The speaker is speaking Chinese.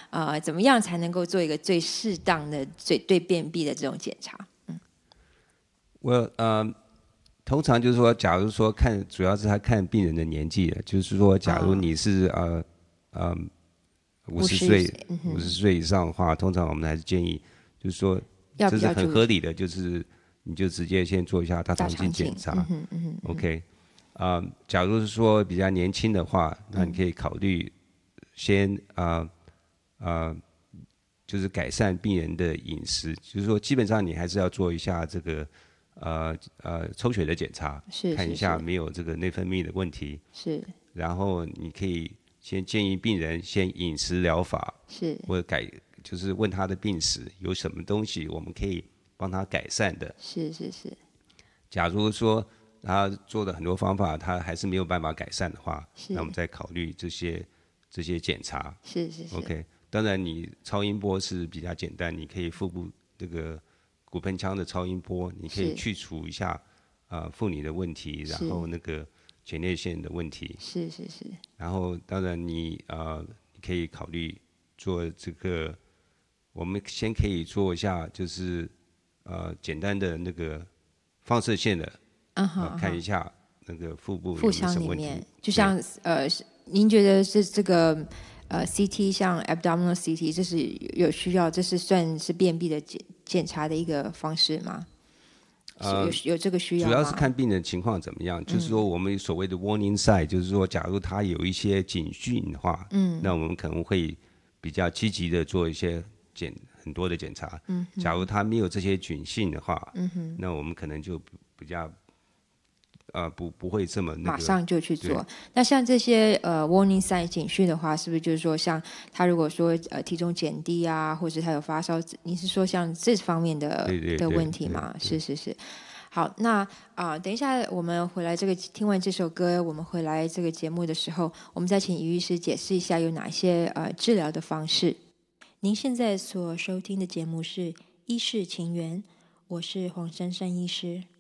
怎么样才能够做一个最适当的对便秘的这种检查？ 通常就是说，假如说主要是他看病人的年纪的，就是说，假如你是50岁以上的话，通常我们还是建议，就是说，这是很合理的，就是你就直接先做一下大肠镜检查。OK，假如是说比较年轻的话，那你可以考虑先就是改善病人的饮食，就是说基本上你还是要做一下这个抽血的检查，看一下没有这个内分泌的问题。 是。 然后你可以先建议病人先饮食疗法，或者就是问他的病史有什么东西我们可以帮他改善的。 是。 假如说他做的很多方法他还是没有办法改善的话，那我们再考虑这些检查。 是。 OK， 当然你超音波是比较简单，你可以腹部这个骨盆腔的超音波，你可以去除一下妇女的问题，然后那个前列腺的问题。 是。 然后当然你可以考虑做这个，我们先可以做一下就是简单的那个放射线的，看一下那个腹部有没有什么问题。 就像您觉得是这个CT 像 abdominal CT 这是有需要，这是算是便秘的检查的一个方式吗？有这个需要吗？ 主要是看病人情况怎么样，就是说我们所谓的 warning sign， 就是说假如他有一些警讯的话，那我们可能会比较积极的做一些很多的检查。假如他没有这些警讯的话，那我们可能就比较不会这么那个马上就去做。那像这些warning sign 警讯的话，是不是就是说，像他如果说体重减低啊，或者他有发烧，你是说像这方面的问题吗？是。好，那等一下我们回来听完这首歌，我们回来这个节目的时候，我们再请于医师解释一下有哪些治疗的方式。您现在所收听的节目是《医事情缘》，我是黄珊珊医师。